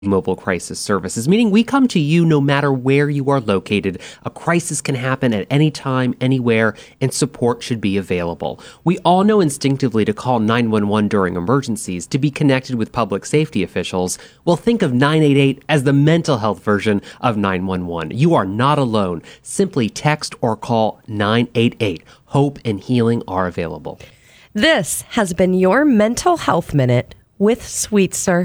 Mobile crisis services, meaning we come to you no matter where you are located. A crisis can happen at any time, anywhere, and support should be available. We all know instinctively to call 911 during emergencies, to be connected with public safety officials. Well, think of 988 as the mental health version of 911. You are not alone. Simply text or call 988. Hope and healing are available. This has been your Mental Health Minute with Sweetser.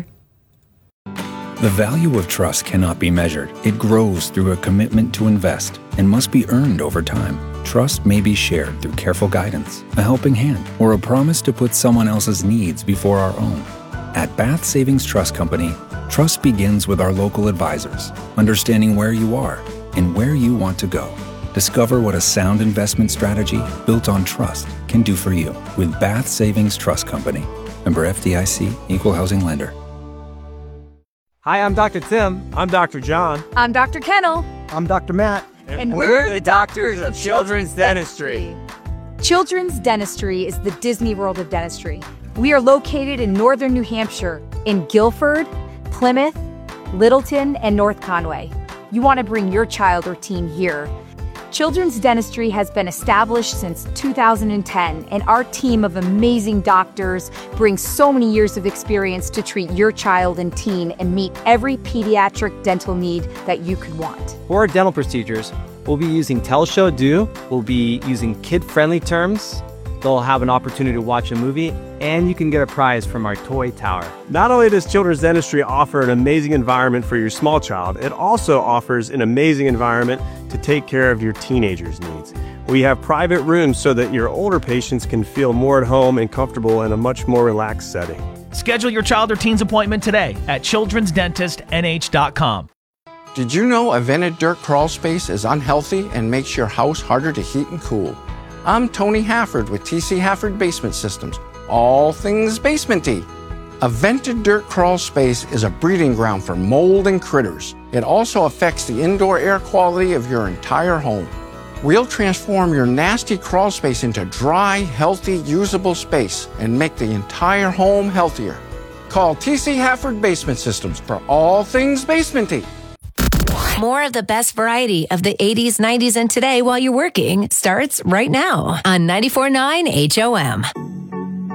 The value of trust cannot be measured. It grows through a commitment to invest and must be earned over time. Trust may be shared through careful guidance, a helping hand, or a promise to put someone else's needs before our own. At Bath Savings Trust Company, trust begins with our local advisors, understanding where you are and where you want to go. Discover what a sound investment strategy built on trust can do for you with Bath Savings Trust Company. Member FDIC, Equal Housing Lender. Hi, I'm Dr. Tim. I'm Dr. John. I'm Dr. Kennel. I'm Dr. Matt. And we're the doctors of Children's Dentistry. Children's Dentistry is the Disney World of dentistry. We are located in northern New Hampshire, in Guilford, Plymouth, Littleton, and North Conway. You want to bring your child or teen here. Children's Dentistry has been established since 2010, and our team of amazing doctors brings so many years of experience to treat your child and teen and meet every pediatric dental need that you could want. For our dental procedures, we'll be using Telshow Do, we'll be using kid-friendly terms, they'll have an opportunity to watch a movie, and you can get a prize from our toy tower. Not only does Children's Dentistry offer an amazing environment for your small child, it also offers an amazing environment to take care of your teenagers' needs. We have private rooms so that your older patients can feel more at home and comfortable in a much more relaxed setting. Schedule your child or teen's appointment today at childrensdentistnh.com. Did you know a vented dirt crawl space is unhealthy and makes your house harder to heat and cool? I'm Tony Hafford with TC Hafford Basement Systems, all things basement-y. A vented dirt crawl space is a breeding ground for mold and critters. It also affects the indoor air quality of your entire home. We'll transform your nasty crawl space into dry, healthy, usable space and make the entire home healthier. Call TC Hafford Basement Systems for all things basement-y. More of the best variety of the 80s, 90s, and today while you're working starts right now on 94.9 HOM.